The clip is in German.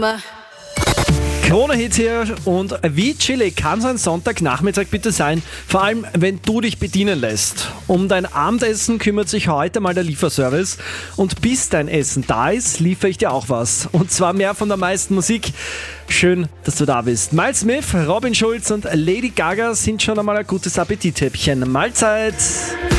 Krone-Hits hier und wie chillig kann so ein Sonntagnachmittag bitte sein, vor allem wenn du dich bedienen lässt. Um dein Abendessen kümmert sich heute mal der Lieferservice und bis dein Essen da ist, liefere ich dir auch was. Und zwar mehr von der meisten Musik. Schön, dass du da bist. Miles Smith, Robin Schulz und Lady Gaga sind schon einmal ein gutes Appetithäppchen. Mahlzeit!